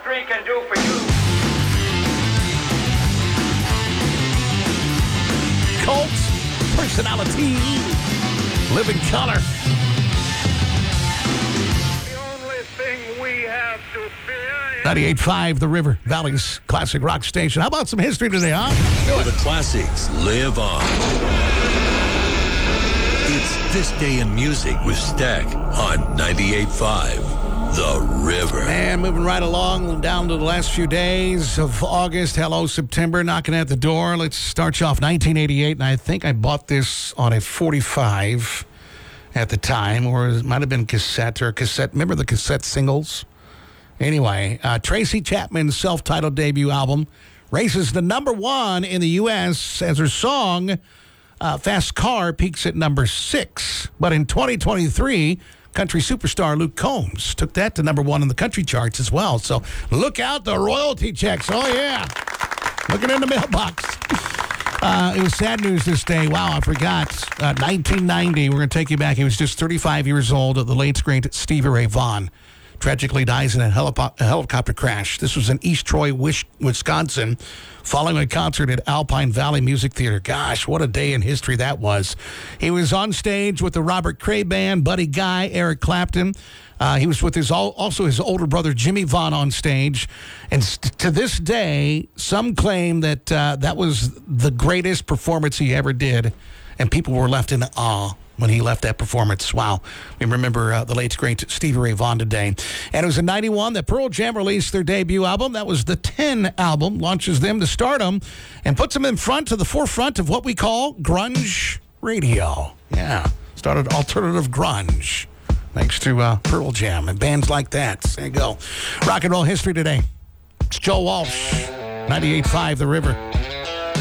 country can do for you. Cult personality, living color. The only thing we have to fear is 98.5 The River Valley's classic rock station. How about some history today, huh? Where the classics live on. It's This Day in Music with Stack on 98.5 The River. And moving right along down to the last few days of August. Hello, September, knocking at the door. Let's start you off 1988, and I think I bought this on a 45 at the time, or it might have been cassette or cassette. Remember the cassette singles? Anyway, Tracy Chapman's self-titled debut album races to number 1 in the U.S. as her song Fast Car peaks at number 6. But in 2023, country superstar Luke Combs took that to number 1 in the country charts as well. So look out, the royalty checks. Oh, yeah. Looking in the mailbox. It was sad news this day. Wow, I forgot. 1990, we're going to take you back. He was just 35 years old. The late, great Stevie Ray Vaughan tragically dies in a helicopter crash. This was in East Troy, Wisconsin, following a concert at Alpine Valley Music Theater. Gosh, what a day in history that was. He was on stage with the Robert Cray Band, Buddy Guy, Eric Clapton. He was with his older brother, Jimmy Vaughan, on stage. And to this day, some claim that that was the greatest performance he ever did, and people were left in awe when he left that performance. Wow. We remember the late, great Stevie Ray Vaughan today. And it was in 91 that Pearl Jam released their debut album. That was the 10 album, launches them to stardom, and puts them to the forefront of what we call grunge radio. Yeah, started alternative grunge, thanks to Pearl Jam and bands like that. There you go. Rock and roll history today. It's Joe Walsh, 98.5 The River.